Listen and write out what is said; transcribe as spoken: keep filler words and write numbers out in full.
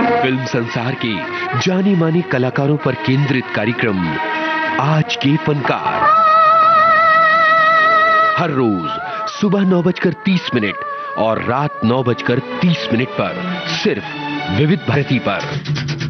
Film संसार के जाने माने कलाकारों पर केंद्रित कार्यक्रम आज के फनकार हर रोज सुबह नौ बजकर तीस मिनट और रात नौ बजकर तीस मिनट पर सिर्फ विविध भारती पर।